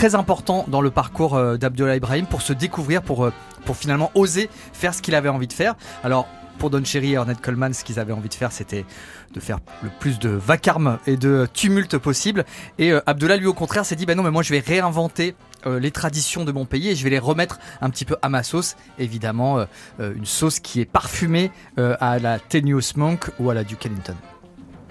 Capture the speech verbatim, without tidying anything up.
très important dans le parcours euh, d'Abdullah Ibrahim pour se découvrir, pour, euh, pour finalement oser faire ce qu'il avait envie de faire. Alors pour Don Cherry et Ornette Coleman, ce qu'ils avaient envie de faire, c'était de faire le plus de vacarme et de tumulte possible. Et euh, Abdullah, lui, au contraire, s'est dit bah non, mais moi, je vais réinventer euh, les traditions de mon pays et je vais les remettre un petit peu à ma sauce. Évidemment, euh, euh, une sauce qui est parfumée euh, à la Thelonious Monk ou à la Duke Ellington.